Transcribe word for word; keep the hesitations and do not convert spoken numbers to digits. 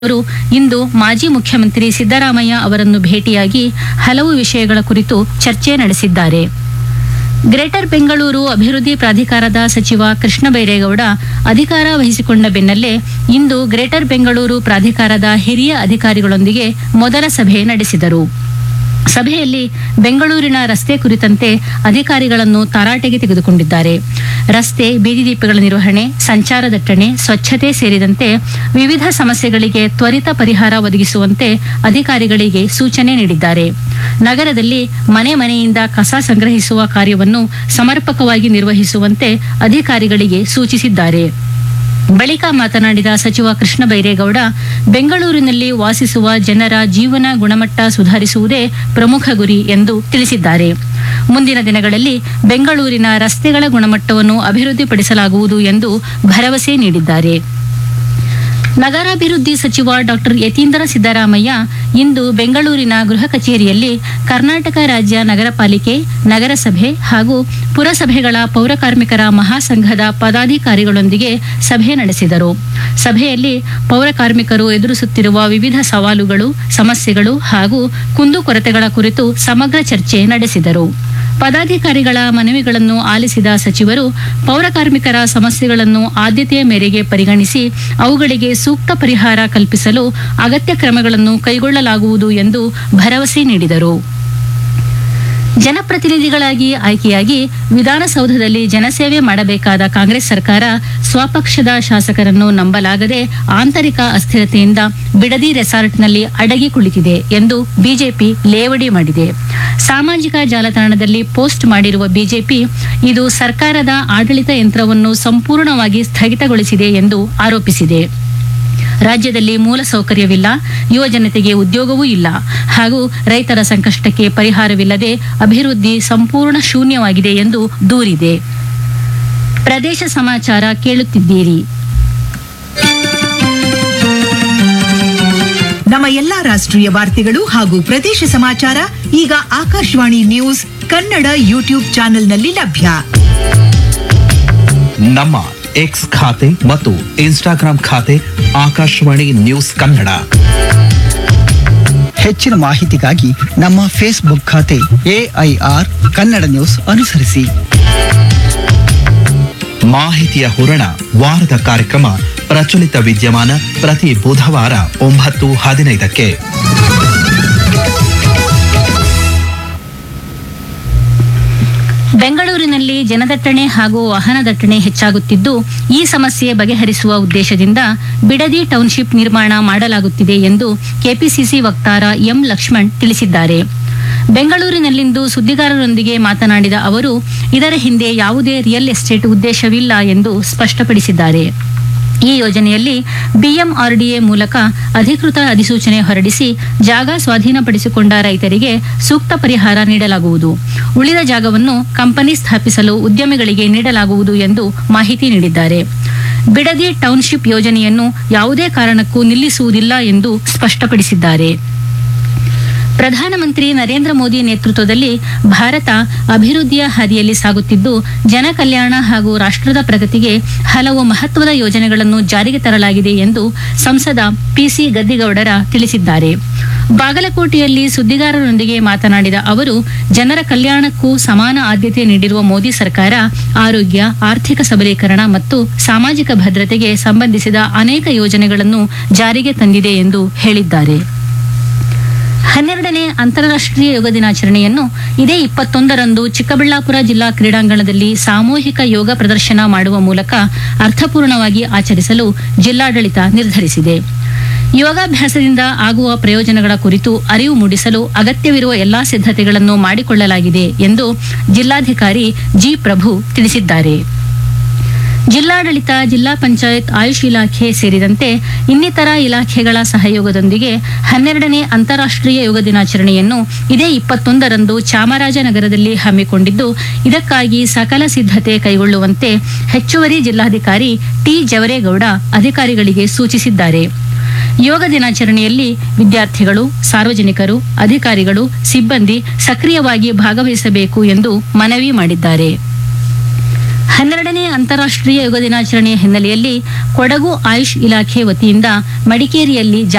ಅವರು ಇಂದು ಮಾಜಿ ಮುಖ್ಯಮಂತ್ರಿ ಸಿದ್ದರಾಮಯ್ಯ ಅವರನ್ನು ಭೇಟಿಯಾಗಿ ಹಲವು ವಿಷಯಗಳ ಕುರಿತು ಚರ್ಚೆ ನಡೆಸಿದ್ದಾರೆ. ಗ್ರೇಟರ್ ಬೆಂಗಳೂರು ಅಭಿವೃದ್ಧಿ ಪ್ರಾಧಿಕಾರದ ಸಚಿವ ಕೃಷ್ಣ ಬೈರೇಗೌಡ ಅಧಿಕಾರ ವಹಿಸಿಕೊಂಡ ಬೆನ್ನಲ್ಲೇ ಇಂದು ಗ್ರೇಟರ್ ಬೆಂಗಳೂರು ಪ್ರಾಧಿಕಾರದ ಹಿರಿಯ ಅಧಿಕಾರಿಗಳೊಂದಿಗೆ ಮೊದಲ ಸಭೆ ನಡೆಸಿದರು. ಸಭೆಯಲ್ಲಿ ಬೆಂಗಳೂರಿನ ರಸ್ತೆ ಕುರಿತಂತೆ ಅಧಿಕಾರಿಗಳನ್ನು ತರಾಟೆಗೆ ತೆಗೆದುಕೊಂಡಿದ್ದಾರೆ. ರಸ್ತೆ, ಬೀದಿ ದೀಪಗಳ ನಿರ್ವಹಣೆ, ಸಂಚಾರ ದಟ್ಟಣೆ, ಸ್ವಚ್ಛತೆ ಸೇರಿದಂತೆ ವಿವಿಧ ಸಮಸ್ಯೆಗಳಿಗೆ ತ್ವರಿತ ಪರಿಹಾರ ಒದಗಿಸುವಂತೆ ಅಧಿಕಾರಿಗಳಿಗೆ ಸೂಚನೆ ನೀಡಿದ್ದಾರೆ. ನಗರದಲ್ಲಿ ಮನೆ ಮನೆಯಿಂದ ಕಸ ಸಂಗ್ರಹಿಸುವ ಕಾರ್ಯವನ್ನು ಸಮರ್ಪಕವಾಗಿ ನಿರ್ವಹಿಸುವಂತೆ ಅಧಿಕಾರಿಗಳಿಗೆ ಸೂಚಿಸಿದ್ದಾರೆ. ಬಳಿಕ ಮಾತನಾಡಿದ ಸಚಿವ ಕೃಷ್ಣ ಬೈರೇಗೌಡ, ಬೆಂಗಳೂರಿನಲ್ಲಿ ವಾಸಿಸುವ ಜನರ ಜೀವನ ಗುಣಮಟ್ಟ ಸುಧಾರಿಸುವುದೇ ಪ್ರಮುಖ ಗುರಿ ಎಂದು ತಿಳಿಸಿದ್ದಾರೆ. ಮುಂದಿನ ದಿನಗಳಲ್ಲಿ ಬೆಂಗಳೂರಿನ ರಸ್ತೆಗಳ ಗುಣಮಟ್ಟವನ್ನು ಅಭಿವೃದ್ಧಿಪಡಿಸಲಾಗುವುದು ಎಂದು ಭರವಸೆ ನೀಡಿದ್ದಾರೆ. ನಗರಾಭಿವೃದ್ಧಿ ಸಚಿವ ಡಾಕ್ಟರ್ ಯತೀಂದ್ರ ಸಿದ್ದರಾಮಯ್ಯ ಇಂದು ಬೆಂಗಳೂರಿನ ಗೃಹ ಕಚೇರಿಯಲ್ಲಿ ಕರ್ನಾಟಕ ರಾಜ್ಯ ನಗರ ಪಾಲಿಕೆ, ನಗರಸಭೆ ಹಾಗೂ ಪುರಸಭೆಗಳ ಪೌರಕಾರ್ಮಿಕರ ಮಹಾಸಂಘದ ಪದಾಧಿಕಾರಿಗಳೊಂದಿಗೆ ಸಭೆ ನಡೆಸಿದರು. ಸಭೆಯಲ್ಲಿ ಪೌರಕಾರ್ಮಿಕರು ಎದುರಿಸುತ್ತಿರುವ ವಿವಿಧ ಸವಾಲುಗಳು, ಸಮಸ್ಯೆಗಳು ಹಾಗೂ ಕುಂದುಕೊರತೆಗಳ ಕುರಿತು ಸಮಗ್ರ ಚರ್ಚೆ ನಡೆಸಿದರು. ಪದಾಧಿಕಾರಿಗಳ ಮನವಿಗಳನ್ನು ಆಲಿಸಿದ ಸಚಿವರು ಪೌರಕಾರ್ಮಿಕರ ಸಮಸ್ಯೆಗಳನ್ನು ಆದ್ಯತೆಯ ಮೇರೆಗೆ ಪರಿಗಣಿಸಿ ಅವುಗಳಿಗೆ ಸೂಕ್ತ ಪರಿಹಾರ ಕಲ್ಪಿಸಲು ಅಗತ್ಯ ಕ್ರಮಗಳನ್ನು ಕೈಗೊಳ್ಳಲಾಗುವುದು ಎಂದು ಭರವಸೆ ನೀಡಿದರು. ಜನಪ್ರತಿನಿಧಿಗಳಾಗಿ ಆಯ್ಕೆಯಾಗಿ ವಿಧಾನಸೌಧದಲ್ಲಿ ಜನಸೇವೆ ಮಾಡಬೇಕಾದ ಕಾಂಗ್ರೆಸ್ ಸರ್ಕಾರ ಸ್ವಪಕ್ಷದ ಶಾಸಕರನ್ನು ನಂಬಲಾಗದೆ ಆಂತರಿಕ ಅಸ್ಥಿರತೆಯಿಂದ ಬಿಡದಿ ರೆಸಾರ್ಟ್ನಲ್ಲಿ ಅಡಗಿ ಕುಳಿತಿದೆ ಎಂದು ಬಿಜೆಪಿ ಲೇವಡಿ ಮಾಡಿದೆ. ಸಾಮಾಜಿಕ ಜಾಲತಾಣದಲ್ಲಿ ಪೋಸ್ಟ್ ಮಾಡಿರುವ ಬಿಜೆಪಿ ಇದು ಸರ್ಕಾರದ ಆಡಳಿತ ಯಂತ್ರವನ್ನು ಸಂಪೂರ್ಣವಾಗಿ ಸ್ಥಗಿತಗೊಳಿಸಿದೆ ಎಂದು ಆರೋಪಿಸಿದೆ. ರಾಜ್ಯದಲ್ಲಿ ಮೂಲಸೌಕರ್ಯವಿಲ್ಲ, ಯುವಜನತೆಗೆ ಉದ್ಯೋಗವೂ ಇಲ್ಲ ಹಾಗೂ ರೈತರ ಸಂಕಷ್ಟಕ್ಕೆ ಪರಿಹಾರವಿಲ್ಲದೆ ಅಭಿವೃದ್ಧಿ ಸಂಪೂರ್ಣ ಶೂನ್ಯವಾಗಿದೆ ಎಂದು ದೂರಿದೆ. ಪ್ರದೇಶ ಸಮಾಚಾರ ಕೇಳುತ್ತಿದ್ದೀರಿ. ನಮ್ಮ ಎಲ್ಲಾ ರಾಷ್ಟ್ರೀಯ ವಾರ್ತೆಗಳು ಹಾಗೂ ಪ್ರದೇಶ ಸಮಾಚಾರ ಈಗ ಆಕಾಶವಾಣಿ ನ್ಯೂಸ್ ಕನ್ನಡ ಯೂಟ್ಯೂಬ್ ಚಾನೆಲ್ನಲ್ಲಿ ಲಭ್ಯ. ನಮ್ಮ ಎಕ್ಸ್ ಖಾತೆ ಮತ್ತು ಇನ್ಸ್ಟಾಗ್ರಾಂ ಖಾತೆ ಆಕಾಶವಾಣಿ ನ್ಯೂಸ್ ಕನ್ನಡ. ಹೆಚ್ಚಿನ ಮಾಹಿತಿಗಾಗಿ ನಮ್ಮ ಫೇಸ್ಬುಕ್ ಖಾತೆ ಎಐಆರ್ ಕನ್ನಡ ನ್ಯೂಸ್ ಅನುಸರಿಸಿ. ಮಾಹಿತಿಯ ಹೂರಣ ವಾರದ ಕಾರ್ಯಕ್ರಮ ಪ್ರಚಲಿತ ವಿದ್ಯಮಾನ ಪ್ರತಿ ಬುಧವಾರ ಒಂಬತ್ತು ಹದಿನೈದಕ್ಕೆ. ಬೆಂಗಳೂರಿನಲ್ಲಿ ಜನದಟ್ಟಣೆ ಹಾಗೂ ವಾಹನ ದಟ್ಟಣೆ ಹೆಚ್ಚಾಗುತ್ತಿದ್ದು, ಈ ಸಮಸ್ಯೆ ಬಗೆಹರಿಸುವ ಉದ್ದೇಶದಿಂದ ಬಿಡದಿ ಟೌನ್ಶಿಪ್ ನಿರ್ಮಾಣ ಮಾಡಲಾಗುತ್ತಿದೆ ಎಂದು ಕೆಪಿಸಿಸಿ ವಕ್ತಾರ ಎಂ ಲಕ್ಷ್ಮಣ್ ತಿಳಿಸಿದ್ದಾರೆ. ಬೆಂಗಳೂರಿನಲ್ಲಿಂದು ಸುದ್ದಿಗಾರರೊಂದಿಗೆ ಮಾತನಾಡಿದ ಅವರು, ಇದರ ಹಿಂದೆ ಯಾವುದೇ ರಿಯಲ್ ಎಸ್ಟೇಟ್ ಉದ್ದೇಶವಿಲ್ಲ ಎಂದು ಸ್ಪಷ್ಟಪಡಿಸಿದ್ದಾರೆ. ಈ ಯೋಜನೆಯಲ್ಲಿ ಬಿಎಂಆರ್ಡಿಎ ಮೂಲಕ ಅಧಿಕೃತ ಅಧಿಸೂಚನೆ ಹೊರಡಿಸಿ ಜಾಗ ಸ್ವಾಧೀನಪಡಿಸಿಕೊಂಡ ರೈತರಿಗೆ ಸೂಕ್ತ ಪರಿಹಾರ ನೀಡಲಾಗುವುದು. ಉಳಿದ ಜಾಗವನ್ನು ಕಂಪನಿ ಸ್ಥಾಪಿಸಲು ಉದ್ಯಮಿಗಳಿಗೆ ನೀಡಲಾಗುವುದು ಎಂದು ಮಾಹಿತಿ ನೀಡಿದ್ದಾರೆ. ಬಿಡದಿ ಟೌನ್ಶಿಪ್ ಯೋಜನೆಯನ್ನು ಯಾವುದೇ ಕಾರಣಕ್ಕೂ ನಿಲ್ಲಿಸುವುದಿಲ್ಲ ಎಂದು ಸ್ಪಷ್ಟಪಡಿಸಿದ್ದಾರೆ. ಪ್ರಧಾನಮಂತ್ರಿ ನರೇಂದ್ರ ಮೋದಿ ನೇತೃತ್ವದಲ್ಲಿ ಭಾರತ ಅಭಿವೃದ್ಧಿಯ ಹಾದಿಯಲ್ಲಿ ಸಾಗುತ್ತಿದ್ದು, ಜನಕಲ್ಯಾಣ ಹಾಗೂ ರಾಷ್ಟ್ರದ ಪ್ರಗತಿಗೆ ಹಲವು ಮಹತ್ವದ ಯೋಜನೆಗಳನ್ನು ಜಾರಿಗೆ ತರಲಾಗಿದೆ ಎಂದು ಸಂಸದ ಪಿಸಿ ಗದ್ದಿಗೌಡರ ತಿಳಿಸಿದ್ದಾರೆ. ಬಾಗಲಕೋಟೆಯಲ್ಲಿ ಸುದ್ದಿಗಾರರೊಂದಿಗೆ ಮಾತನಾಡಿದ ಅವರು, ಜನರ ಕಲ್ಯಾಣಕ್ಕೂ ಸಮಾನ ಆದ್ಯತೆ ನೀಡಿರುವ ಮೋದಿ ಸರ್ಕಾರ ಆರೋಗ್ಯ, ಆರ್ಥಿಕ ಸಬಲೀಕರಣ ಮತ್ತು ಸಾಮಾಜಿಕ ಭದ್ರತೆಗೆ ಸಂಬಂಧಿಸಿದ ಅನೇಕ ಯೋಜನೆಗಳನ್ನು ಜಾರಿಗೆ ತಂದಿದೆ ಎಂದು ಹೇಳಿದ್ದಾರೆ. ಹನ್ನೆರಡನೇ ಅಂತಾರಾಷ್ಟ್ರೀಯ ಯೋಗ ದಿನಾಚರಣೆಯನ್ನು ಇದೇ ಇಪ್ಪತ್ತೊಂದರಂದು ಚಿಕ್ಕಬಳ್ಳಾಪುರ ಜಿಲ್ಲಾ ಕ್ರೀಡಾಂಗಣದಲ್ಲಿ ಸಾಮೂಹಿಕ ಯೋಗ ಪ್ರದರ್ಶನ ಮಾಡುವ ಮೂಲಕ ಅರ್ಥಪೂರ್ಣವಾಗಿ ಆಚರಿಸಲು ಜಿಲ್ಲಾಡಳಿತ ನಿರ್ಧರಿಸಿದೆ. ಯೋಗಾಭ್ಯಾಸದಿಂದ ಆಗುವ ಪ್ರಯೋಜನಗಳ ಕುರಿತು ಅರಿವು ಮೂಡಿಸಲು ಅಗತ್ಯವಿರುವ ಎಲ್ಲಾ ಸಿದ್ಧತೆಗಳನ್ನು ಮಾಡಿಕೊಳ್ಳಲಾಗಿದೆ ಎಂದು ಜಿಲ್ಲಾಧಿಕಾರಿ ಜಿ ಪ್ರಭು ತಿಳಿಸಿದ್ದಾರೆ. ಜಿಲ್ಲಾಡಳಿತ, ಜಿಲ್ಲಾ ಪಂಚಾಯತ್, ಆಯುಷ್ ಇಲಾಖೆ ಸೇರಿದಂತೆ ಇನ್ನಿತರ ಇಲಾಖೆಗಳ ಸಹಯೋಗದೊಂದಿಗೆ ಹನ್ನೆರಡನೇ ಅಂತಾರಾಷ್ಟ್ರೀಯ ಯೋಗ ದಿನಾಚರಣೆಯನ್ನು ಇದೇ ಇಪ್ಪತ್ತೊಂದರಂದು ಚಾಮರಾಜನಗರದಲ್ಲಿ ಹಮ್ಮಿಕೊಂಡಿದ್ದು, ಇದಕ್ಕಾಗಿ ಸಕಲ ಸಿದ್ಧತೆ ಕೈಗೊಳ್ಳುವಂತೆ ಹೆಚ್ಚುವರಿ ಜಿಲ್ಲಾಧಿಕಾರಿ ಟಿ ಜವರೇಗೌಡ ಅಧಿಕಾರಿಗಳಿಗೆ ಸೂಚಿಸಿದ್ದಾರೆ. ಯೋಗ ದಿನಾಚರಣೆಯಲ್ಲಿ ವಿದ್ಯಾರ್ಥಿಗಳು, ಸಾರ್ವಜನಿಕರು, ಅಧಿಕಾರಿಗಳು, ಸಿಬ್ಬಂದಿ ಸಕ್ರಿಯವಾಗಿ ಭಾಗವಹಿಸಬೇಕು ಎಂದು ಮನವಿ ಮಾಡಿದ್ದಾರೆ. ಹನ್ನೆರಡನೇ ಅಂತಾರಾಷ್ಟ್ರೀಯ ಯೋಗ ದಿನಾಚರಣೆಯ ಹಿನ್ನೆಲೆಯಲ್ಲಿ ಕೊಡಗು ಆಯುಷ್ ಇಲಾಖೆ ವತಿಯಿಂದ ಮಡಿಕೇರಿಯಲ್ಲಿ